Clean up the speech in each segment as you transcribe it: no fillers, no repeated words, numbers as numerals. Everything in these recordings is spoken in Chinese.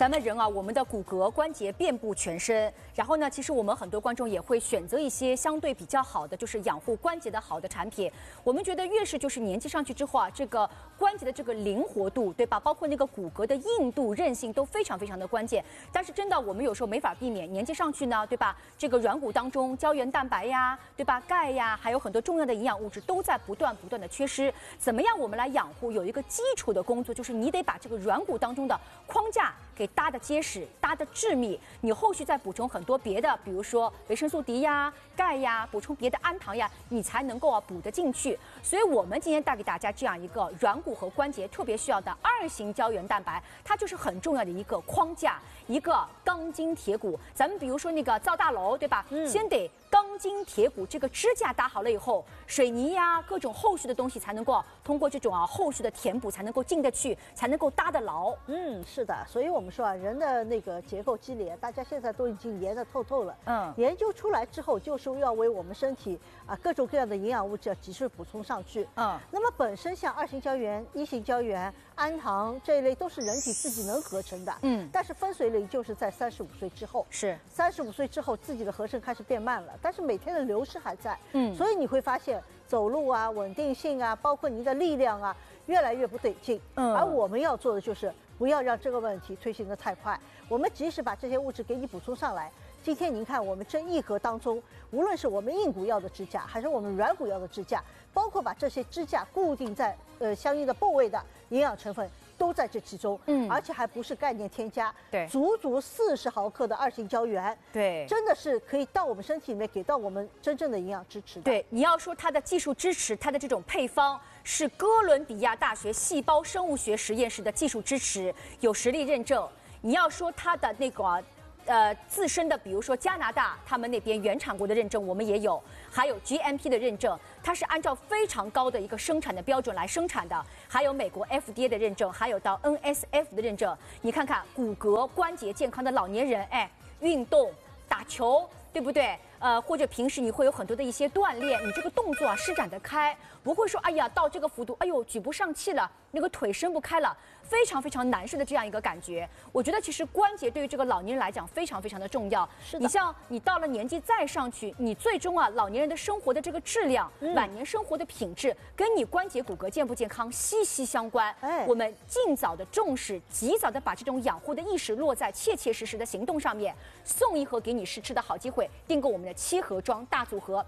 咱们人啊，我们的骨骼关节遍布全身，然后呢，其实我们很多观众也会选择一些相对比较好的，就是养护关节的好的产品。我们觉得越是就是年纪上去之后啊，这个关节的这个灵活度，对吧？包括那个骨骼的硬度、韧性都非常非常的关键。但是真的，我们有时候没法避免，年纪上去呢，对吧？这个软骨当中胶原蛋白呀，对吧？钙呀，还有很多重要的营养物质都在不断的缺失。怎么样我们来养护？有一个基础的工作，就是你得把这个软骨当中的框架给搭得结实、搭得致密，你后续再补充很多别的，比如说维生素 D 呀、钙呀，补充别的氨糖呀，你才能够补得进去。所以我们今天带给大家这样一个软骨和关节特别需要的2型胶原蛋白，它就是很重要的一个框架，一个钢筋铁骨。咱们比如说那个造大楼，对吧？先得钢筋铁骨这个支架搭好了以后，水泥呀各种后续的东西才能够通过这种后续的填补才能够进得去，才能够搭得牢。 是的，所以我们说啊，人的那个结构肌理，大家现在都已经研得透透了。研究出来之后，就是要为我们身体各种各样的营养物质要及时补充上去。那么本身像2型胶原、1型胶原、氨糖这一类都是人体自己能合成的。但是分水岭就是在35岁之后。是35岁之后，自己的合成开始变慢了，但是每天的流失还在。所以你会发现走路啊、稳定性啊，包括您的力量啊，越来越不对劲。而我们要做的就是不要让这个问题推行得太快，我们及时把这些物质给你补充上来。今天您看我们这一盒当中，无论是我们硬骨要的支架，还是我们软骨要的支架，包括把这些支架固定在相应的部位的营养成分都在这其中。而且还不是概念添加。对，足足40毫克的2型胶原。对，真的是可以到我们身体里面给到我们真正的营养支持的。 对，你要说它的技术支持，它的这种配方是哥伦比亚大学细胞生物学实验室的技术支持，有实力认证。你要说它的那个自身的，比如说加拿大他们那边原产国的认证，我们也有，还有 GMP 的认证，它是按照非常高的一个生产的标准来生产的，还有美国 FDA 的认证，还有到 NSF 的认证。你看看骨骼关节健康的老年人，运动打球，对不对？或者平时你会有很多的一些锻炼，你这个动作施展得开，不会说哎呀到这个幅度，哎呦举不上气了，那个腿伸不开了，非常非常难受的这样一个感觉。我觉得其实关节对于这个老年人来讲非常非常的重要。是的，你像你到了年纪再上去，你最终老年人的生活的这个质量，晚年生活的品质，跟你关节骨骼健不健康息息相关。我们尽早的重视，及早的把这种养护的意识落在切切实实的行动上面。送一盒给你试吃的好机会，订购我们的7盒装大组合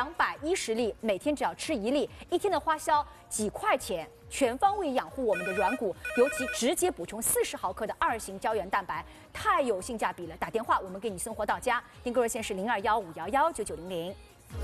，210粒，每天只要吃1粒，1天的花销几块钱，全方位养护我们的软骨，尤其直接补充40毫克的2型胶原蛋白，太有性价比了。打电话我们给你送货到家，订购热线是0215119900。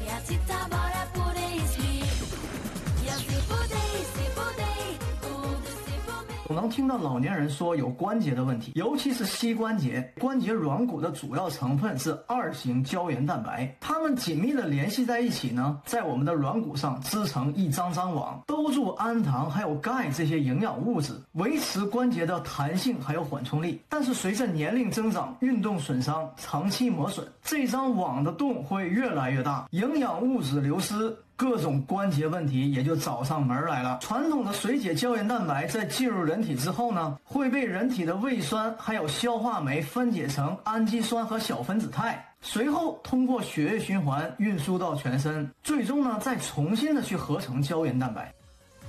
我能听到老年人说有关节的问题，尤其是膝关节。关节软骨的主要成分是2型胶原蛋白，它们紧密的联系在一起呢，在我们的软骨上织成一张张网，兜住氨糖还有钙这些营养物质，维持关节的弹性还有缓冲力。但是随着年龄增长、运动损伤、长期磨损，这张网的洞会越来越大，营养物质流失，各种关节问题也就找上门来了。传统的水解胶原蛋白在进入人体之后呢，会被人体的胃酸还有消化酶分解成氨基酸和小分子肽，随后通过血液循环运输到全身，最终呢再重新的去合成胶原蛋白。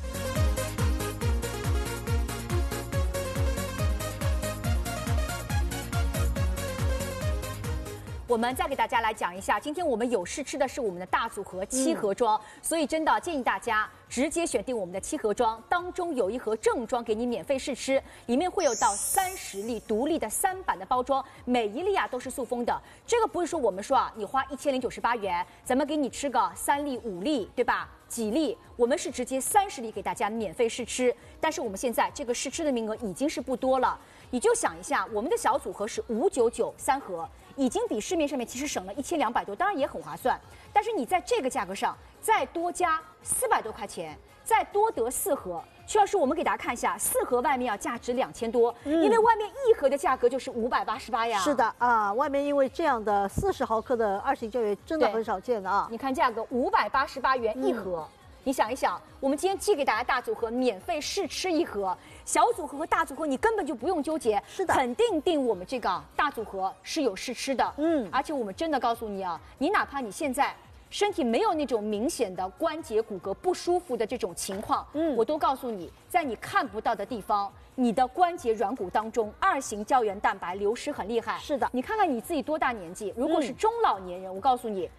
我们再给大家来讲一下，今天我们有试吃的是我们的大组合7盒装，所以真的建议大家直接选定我们的7盒装，当中有1盒正装给你免费试吃，里面会有到30粒独立的3版的包装，每1粒都是塑封的。这个不是说我们说你花1098元，咱们给你吃个3粒5粒，对吧？几粒，我们是直接30粒给大家免费试吃，但是我们现在这个试吃的名额已经是不多了，你就想一下，我们的小组合是599 3盒，已经比市面上面其实省了1200多，当然也很划算。但是你在这个价格上再多加400多块钱，再多得4盒。徐老师，我们给大家看一下，4盒外面要价值2000多，因为外面1盒的价格就是588呀。 是的啊，外面因为这样的40毫克的2型胶原真的很少见的啊。 你看价格588元1盒。 你想一想，我们今天寄给大家大组合，免费试吃1盒，小组合和大组合你根本就不用纠结， 是的， 肯定定我们这个大组合是有试吃的，而且我们真的告诉你啊，你哪怕你现在身体没有那种明显的关节骨骼不舒服的这种情况，我都告诉你，在你看不到的地方，你的关节软骨当中2型胶原蛋白流失很厉害。 是的， 你看看你自己多大年纪，如果是中老年人，我告诉你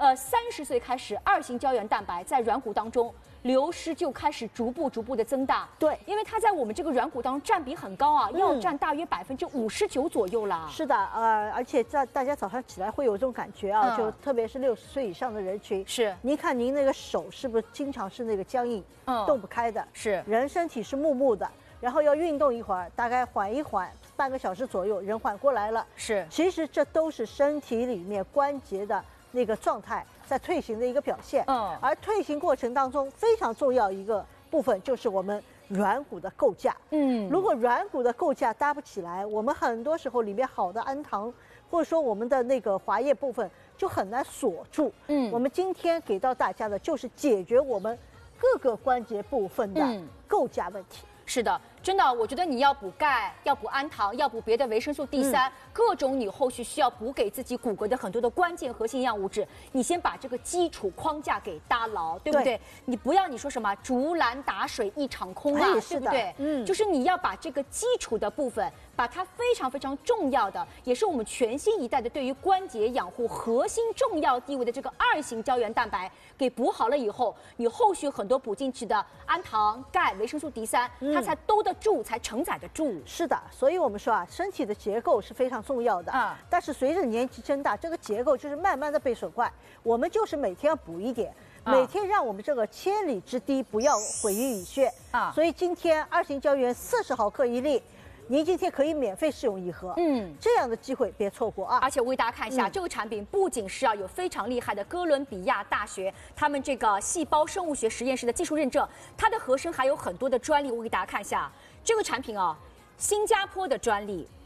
，30岁开始2型胶原蛋白在软骨当中流失就开始逐步的增大。 对， 因为它在我们这个软骨当中占比很高啊，要占大约59%左右啦。 是的，而且在大家早上起来会有这种感觉啊，就特别是60岁以上的人群。 是， 您看您那个手是不是经常是那个僵硬，动不开的？ 是， 人身体是木木的，然后要运动一会儿，大概缓一缓，半个小时左右，人缓过来了。 是， 其实这都是身体里面关节的那个状态在退行的一个表现。而退行过程当中非常重要一个部分就是我们软骨的构架。如果软骨的构架搭不起来，我们很多时候里面好的氨糖或者说我们的那个滑液部分就很难锁住。我们今天给到大家的就是解决我们各个关节部分的构架问题。 是的，真的，我觉得你要补钙，要补氨糖，要补别的维生素 D3，各种你后续需要补给自己骨骼的很多的关键核心营养物质，你先把这个基础框架给搭牢，对不对？你不要你说什么竹篮打水一场空啊，对不对？就是你要把这个基础的部分，把它非常重要的，也是我们全新一代的对于关节养护核心重要地位的这个2型胶原蛋白给补好了以后，你后续很多补进去的氨糖、钙、维生素 D3，它才兜得住，才承载得住。 是的，所以我们说啊，身体的结构是非常重要的。但是随着年纪增大，这个结构就是慢慢的被损坏。我们就是每天要补一点，每天让我们这个千里之堤不要毁于蚁穴。所以今天2型胶原40毫克1粒。您今天可以免费试用1盒，这样的机会别错过啊！ 而且我给大家看一下，这个产品不仅是要有非常厉害的哥伦比亚大学他们这个细胞生物学实验室的技术认证，它的盒身还有很多的专利。我给大家看一下这个产品啊，新加坡的专利、